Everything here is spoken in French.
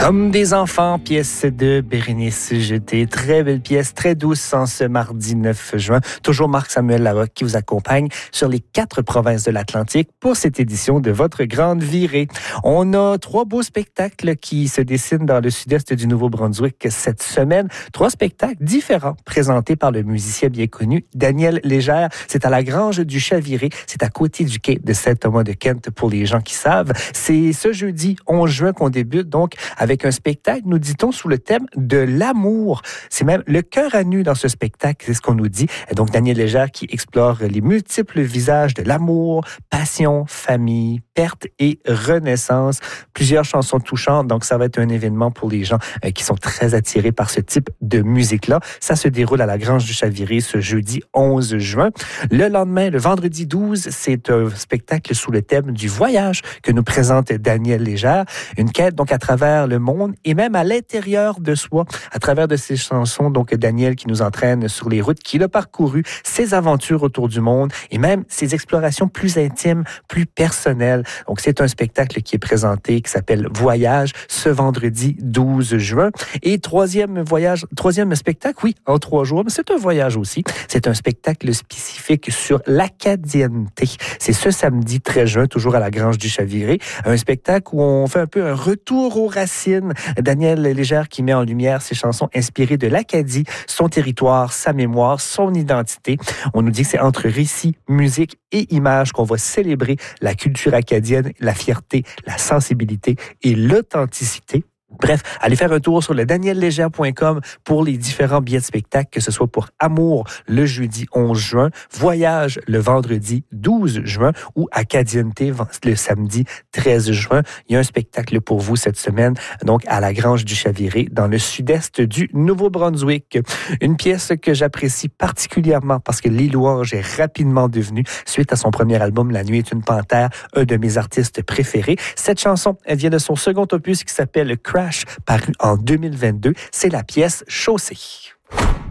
Comme des enfants, pièce de Bérénice Jeté. Très belle pièce, très douce en ce mardi 9 juin. Toujours Marc-Samuel Larocque qui vous accompagne sur les 4 provinces de l'Atlantique pour cette édition de votre grande virée. On a 3 beaux spectacles qui se dessinent dans le sud-est du Nouveau-Brunswick cette semaine. 3 spectacles différents présentés par le musicien bien connu Daniel Légère. C'est à la Grange du Chaviré. C'est à côté du quai de Saint-Thomas-de-Kent pour les gens qui savent. C'est ce jeudi 11 juin qu'on débute donc avec un spectacle, nous dit-on, sous le thème de l'amour. C'est même le cœur à nu dans ce spectacle, c'est ce qu'on nous dit. Et donc, Daniel Légère qui explore les multiples visages de l'amour, passion, famille, perte et renaissance. Plusieurs chansons touchantes, donc ça va être un événement pour les gens qui sont très attirés par ce type de musique-là. Ça se déroule à la Grange du Chaviré ce jeudi 11 juin. Le lendemain, le vendredi 12, c'est un spectacle sous le thème du voyage que nous présente Daniel Légère. Une quête donc à travers le monde et même à l'intérieur de soi, à travers de ses chansons, donc Daniel qui nous entraîne sur les routes qu'il a parcourues, ses aventures autour du monde et même ses explorations plus intimes, plus personnelles. Donc c'est un spectacle qui est présenté, qui s'appelle Voyage, ce vendredi 12 juin. Et troisième spectacle, oui, en 3 jours, mais c'est un voyage aussi. C'est un spectacle spécifique sur l'acadienneté. C'est ce samedi 13 juin, toujours à la Grange du Chaviré. Un spectacle où on fait un peu un retour aux racines. Daniel Légère qui met en lumière ses chansons inspirées de l'Acadie, son territoire, sa mémoire, son identité. On nous dit que c'est entre récit, musique et images qu'on va célébrer la culture acadienne, la fierté, la sensibilité et l'authenticité. Bref, allez faire un tour sur le daniellégère.com pour les différents billets de spectacle, que ce soit pour Amour le jeudi 11 juin, Voyage le vendredi 12 juin ou Acadienneté le samedi 13 juin. Il y a un spectacle pour vous cette semaine, donc à la Grange du Chaviré, dans le sud-est du Nouveau-Brunswick. Une pièce que j'apprécie particulièrement parce que Les Louanges est rapidement devenue, suite à son premier album La Nuit est une panthère, un de mes artistes préférés. Cette chanson, elle vient de son second opus qui s'appelle Crash, paru en 2022. C'est la pièce Chaussée.